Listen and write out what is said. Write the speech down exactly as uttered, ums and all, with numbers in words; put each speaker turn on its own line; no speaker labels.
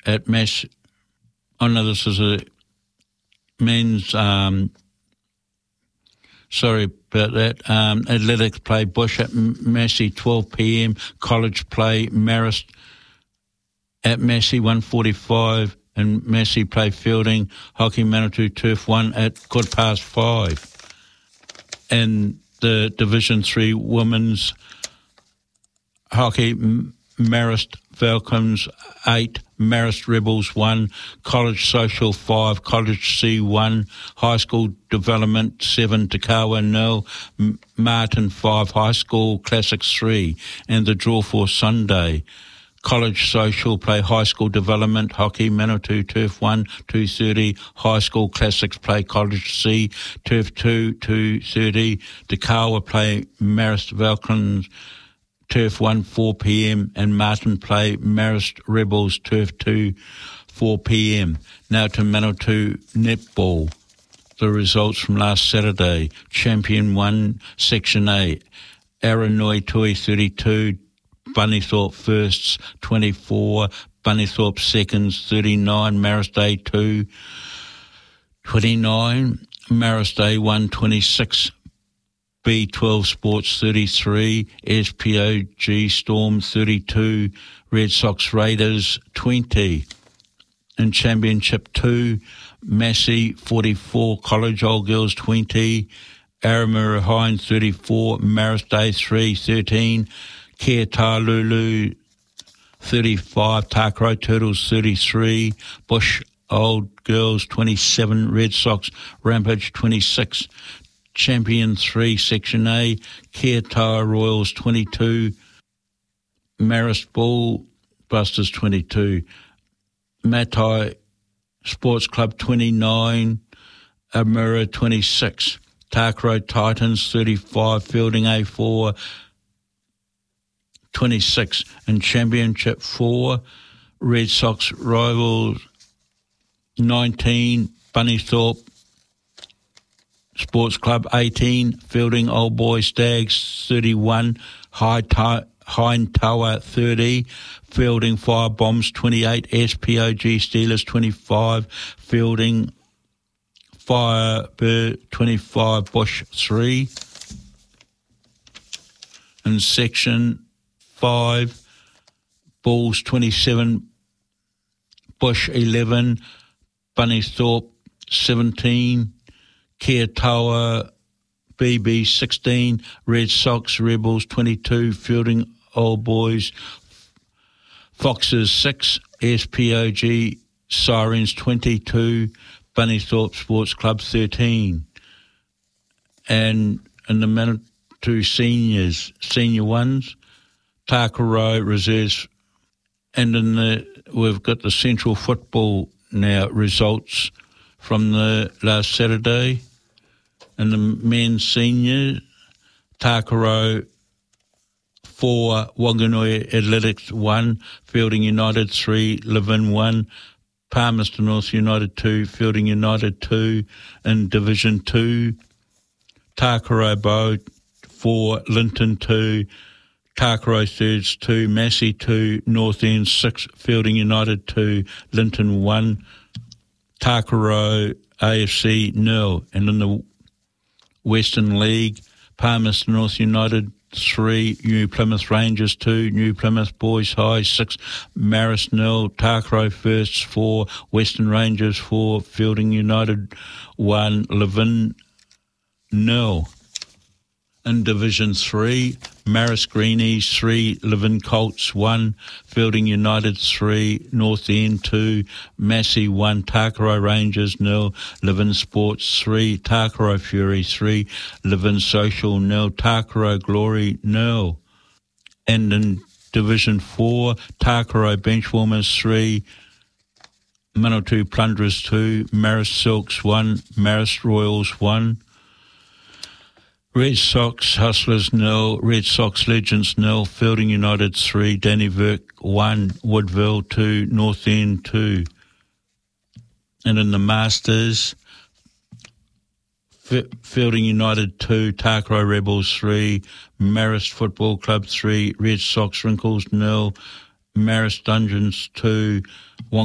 at Mass. Oh no, this is a men's. Um, sorry about that. Um, athletics play Bush at Massey, twelve p m. College play Marist at Massey, one forty-five, and Massey play Fielding. Hockey Manawatu Turf one at quarter past five. And the Division Three women's hockey, Marist Falcons eight, Marist Rebels one, College Social five, College C one, High School Development seven, Takawa nil, Martin five, High School Classics three, and the draw for Sunday. College Social play High School Development, Hockey Manawatu Turf one, two thirty, High School Classics play College C, Turf two, two thirty, Takawa play Marist Falcons, Turf one, four p m, and Martin play Marist Rebels, Turf two, four p m. Now to Manawatu Netball. The results from last Saturday. Champion one, Section A, Aranui Tui thirty-two, Bunnythorpe firsts twenty-four, Bunnythorpe seconds thirty-nine, Marist A two, twenty-nine, Marist A one, twenty-six, B twelve Sports thirty-three, S P O G Storm thirty-two, Red Sox Raiders twenty. In Championship two, Massey forty-four, College Old Girls twenty, Aramura Hine thirty-four, Marist A three, thirteen, Kia Lulu thirty-five, Takaro Turtles thirty-three, Bush Old Girls twenty-seven, Red Sox Rampage twenty-six, Champion three, Section A, Kia Royals twenty-two, Marist Bull Busters twenty-two, Matai Sports Club twenty-nine, Amura twenty-six, Takaro Titans thirty-five, Fielding A four, twenty-six, and Championship four, Red Sox Rivals nineteen, Bunnythorpe Sports Club eighteen, Fielding Old Boy Stags thirty-one, High Ta- Hine Tower thirty, Fielding Fire Bombs twenty-eight, S P O G Steelers twenty-five, Fielding Firebird twenty-five, Bush three. In Section five, Bulls twenty-seven, Bush eleven, Bunnythorpe seventeen, Kia Tower B B sixteen, Red Sox Rebels twenty-two, Fielding Old Boys Foxes six, S P O G Sirens twenty-two, Bunnythorpe Sports Club thirteen. And in the Manawatu seniors, senior ones, Takaro Reserves, and in the we've got the Central Football now results from the last Saturday. And the men's senior, Takaro four, Wanganui Athletics one, Fielding United three, Levin one, Palmerston North United two, Fielding United two. In Division two, Takaro Bow four, Linton two, Takaro Thirds two, Massey two, North End six, Fielding United two, Linton one, Takaro A F C nil. And in the Western League, Palmerston North United three, New Plymouth Rangers two, New Plymouth Boys High six, Marist nil, Takaro Firsts four, Western Rangers four, Fielding United one, Levin nil. In Division three, Marist Greenies three, Levin Colts one, Fielding United three, North End two, Massey one, Takaro Rangers nil, Levin Sports three, Takaro Fury three, Levin Social nil, Takaro Glory nil. And in Division four, Takaro Benchwarmers three, Manawatu Plunderers two, Marist Silks one, Marist Royals one, Red Sox Hustlers nil, Red Sox Legends nil, Fielding United three, Danny Verk one, Woodville two, North End two. And in the Masters, F- Fielding United two, Takaro Rebels three, Marist Football Club three, Red Sox Wrinkles nil, Marist Dungeons two,